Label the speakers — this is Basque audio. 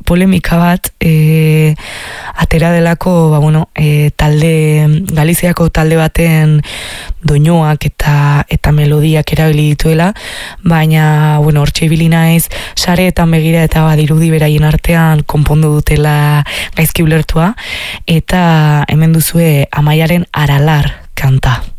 Speaker 1: polemika bat atera delako Galiziako talde baten doinuak eta melodiak erabili dituela, baina hortxe ibili naiz sareetan begira eta badirudi beraien artean konpondu dutela gaizki ulertua, eta hemen duzue Amaiaren Aralar kanta.